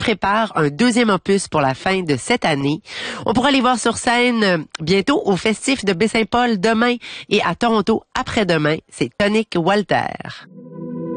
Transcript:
prépare un deuxième opus pour la fin de cette année. On pourra les voir sur scène bientôt au Festif de Baie-Saint-Paul demain et à Toronto après-demain. C'est Tonique Walter.